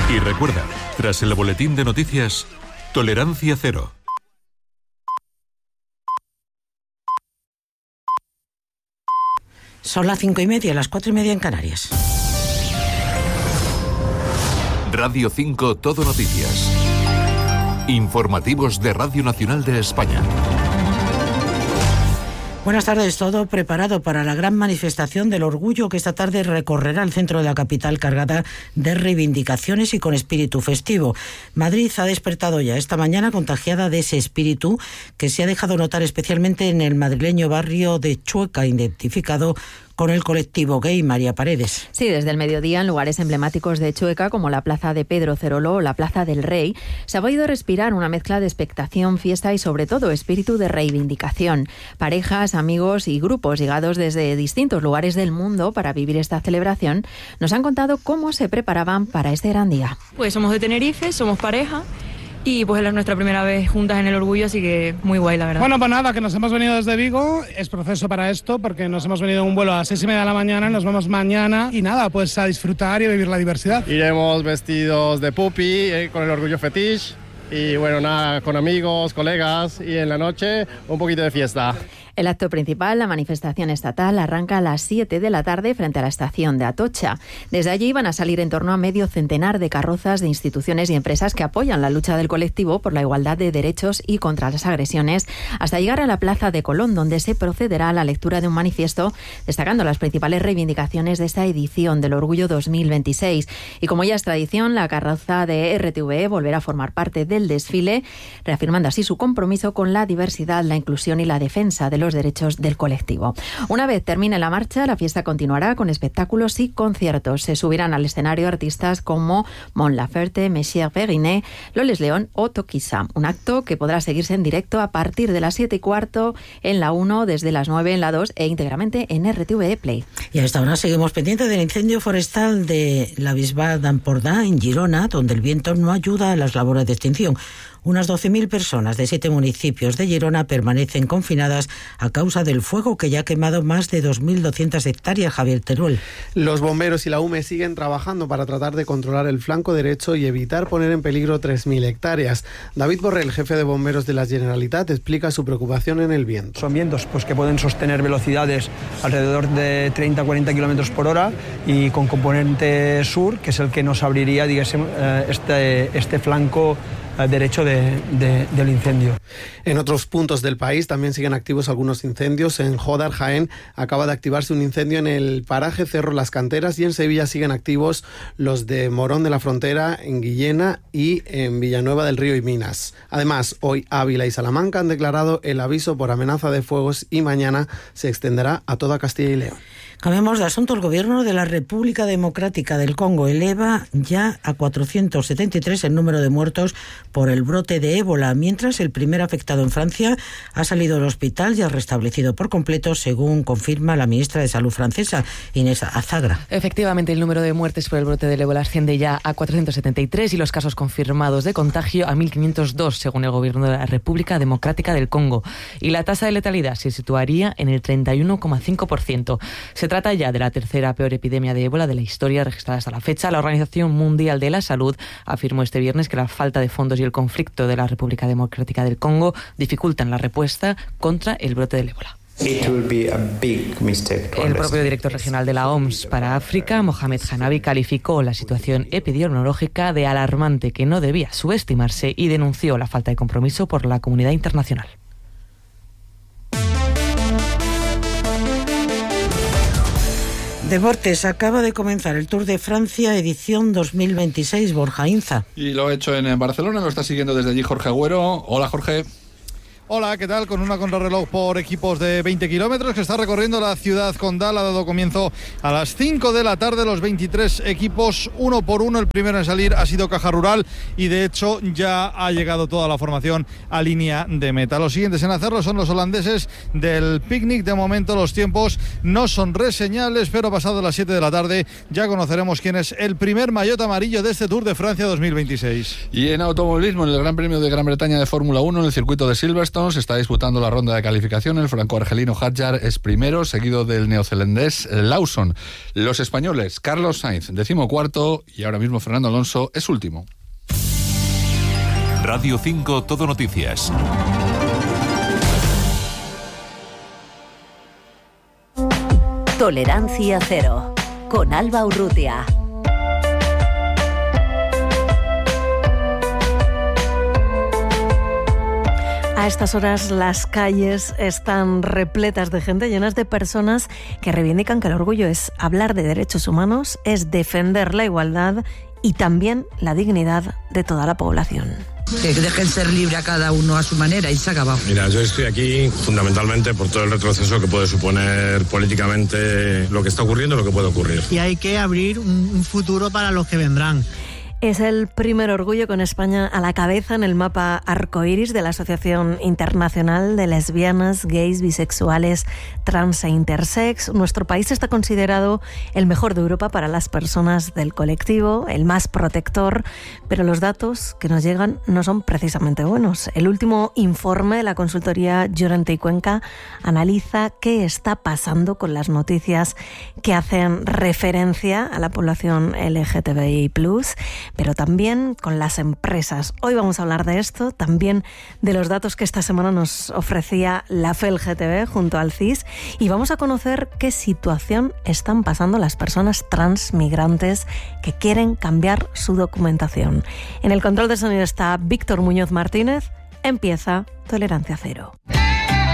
Y recuerda, tras el boletín de noticias, tolerancia cero. Son las 5:30, las 4:30 en Canarias. Radio 5 Todo Noticias. Informativos de Radio Nacional de España. Buenas tardes. Todo preparado para la gran manifestación del orgullo que esta tarde recorrerá el centro de la capital, cargada de reivindicaciones y con espíritu festivo. Madrid ha despertado ya esta mañana contagiada de ese espíritu que se ha dejado notar especialmente en el madrileño barrio de Chueca, identificado con el colectivo gay. María Paredes. Sí, desde el mediodía, en lugares emblemáticos de Chueca, como la plaza de Pedro Cerolo o la plaza del Rey, se ha podido respirar una mezcla de expectación, fiesta y sobre todo espíritu de reivindicación. Parejas, amigos y grupos llegados desde distintos lugares del mundo para vivir esta celebración nos han contado cómo se preparaban para este gran día. Pues somos de Tenerife, somos pareja. Y pues es nuestra primera vez juntas en el orgullo, así que muy guay, la verdad. Bueno, pues nada, que nos hemos venido desde Vigo, es proceso para esto, porque nos hemos venido en un vuelo a las 6:30 de la mañana, nos vamos mañana y nada, pues a disfrutar y a vivir la diversidad. Iremos vestidos de pupi, con el orgullo fetiche, y bueno, nada, con amigos, colegas, y en la noche un poquito de fiesta. El acto principal, la manifestación estatal, arranca a las 7 de la tarde frente a la estación de Atocha. Desde allí van a salir en torno a medio centenar de carrozas de instituciones y empresas que apoyan la lucha del colectivo por la igualdad de derechos y contra las agresiones, hasta llegar a la Plaza de Colón, donde se procederá a la lectura de un manifiesto destacando las principales reivindicaciones de esta edición del Orgullo 2026. Y como ya es tradición, la carroza de RTVE volverá a formar parte del desfile, reafirmando así su compromiso con la diversidad, la inclusión y la defensa de los derechos del colectivo. Una vez termine la marcha, la fiesta continuará con espectáculos y conciertos. Se subirán al escenario artistas como Mon Laferte, Messier Verinet, Loles León o Toquisa. Un acto que podrá seguirse en directo a partir de las 7:15 en la 1, desde las 9 en la 2 e íntegramente en RTVE Play. Y a esta hora seguimos pendientes del incendio forestal de la Bisbal d'Empordà en Girona, donde el viento no ayuda a las labores de extinción. Unas 12.000 personas de 7 municipios de Girona permanecen confinadas a causa del fuego que ya ha quemado más de 2.200 hectáreas. Javier Teruel. Los bomberos y la UME siguen trabajando para tratar de controlar el flanco derecho y evitar poner en peligro 3.000 hectáreas. David Borrell, jefe de bomberos de la Generalitat, explica su preocupación en el viento. Son vientos que pueden sostener velocidades alrededor de 30-40 km por hora y con componente sur, que es el que nos abriría, digamos, este flanco derecho del incendio. En otros puntos del país también siguen activos algunos incendios. En Jódar, Jaén, acaba de activarse un incendio en el paraje Cerro Las Canteras, y en Sevilla siguen activos los de Morón de la Frontera, en Guillena y en Villanueva del Río y Minas. Además, hoy Ávila y Salamanca han declarado el aviso por amenaza de fuegos y mañana se extenderá a toda Castilla y León. Cambiamos de asunto. El gobierno de la República Democrática del Congo eleva ya a 473 el número de muertos por el brote de ébola, mientras el primer afectado en Francia ha salido del hospital y ha restablecido por completo, según confirma la ministra de Salud francesa, Inés Azagra. Efectivamente, el número de muertes por el brote del ébola asciende ya a 473 y los casos confirmados de contagio a 1.502, según el gobierno de la República Democrática del Congo. Y la tasa de letalidad se situaría en el 31,5%. Se trata ya de la tercera peor epidemia de ébola de la historia registrada hasta la fecha. La Organización Mundial de la Salud afirmó este viernes que la falta de fondos y el conflicto de la República Democrática del Congo dificultan la respuesta contra el brote del ébola. El propio director regional de la OMS para África, Mohamed Hanabi, calificó la situación epidemiológica de alarmante, que no debía subestimarse, y denunció la falta de compromiso por la comunidad internacional. Deportes, acaba de comenzar el Tour de Francia edición 2026, Borja Inza. Y lo ha hecho en Barcelona, lo está siguiendo desde allí Jorge Agüero. Hola, Jorge. Hola, ¿qué tal? Con una contrarreloj por equipos de 20 kilómetros que está recorriendo la ciudad condal. Ha dado comienzo a las 5 de la tarde los 23 equipos, uno por uno. El primero en salir ha sido Caja Rural y de hecho ya ha llegado toda la formación a línea de meta. Los siguientes en hacerlo son los holandeses del Picnic. De momento los tiempos no son reseñables, pero pasado las 7 de la tarde ya conoceremos quién es el primer maillot amarillo de este Tour de Francia 2026. Y en automovilismo, en el Gran Premio de Gran Bretaña de Fórmula 1, en el circuito de Silverstone, Silverstone se está disputando la ronda de calificación. El franco-argelino Hadjar es primero, seguido del neozelandés Lawson. Los españoles, Carlos Sainz, 14º, y ahora mismo Fernando Alonso es último. Radio 5 Todo Noticias. Tolerancia cero, con Alba Urrutia. A estas horas las calles están repletas de gente, llenas de personas que reivindican que el orgullo es hablar de derechos humanos, es defender la igualdad y también la dignidad de toda la población. Que dejen ser libre a cada uno a su manera y se ha acabado. Mira, yo estoy aquí fundamentalmente por todo el retroceso que puede suponer políticamente lo que está ocurriendo y lo que puede ocurrir. Y hay que abrir un futuro para los que vendrán. Es el primer orgullo con España a la cabeza en el mapa arcoíris de la Asociación Internacional de Lesbianas, Gays, Bisexuales, Trans e Intersex. Nuestro país está considerado el mejor de Europa para las personas del colectivo, el más protector, pero los datos que nos llegan no son precisamente buenos. El último informe de la consultoría Llorente y Cuenca analiza qué está pasando con las noticias que hacen referencia a la población LGTBI+, pero también con las empresas. Hoy vamos a hablar de esto, también de los datos que esta semana nos ofrecía la FELGTB junto al CIS, y vamos a conocer qué situación están pasando las personas transmigrantes que quieren cambiar su documentación. En el control de sonido está Víctor Muñoz Martínez. Empieza Tolerancia Cero.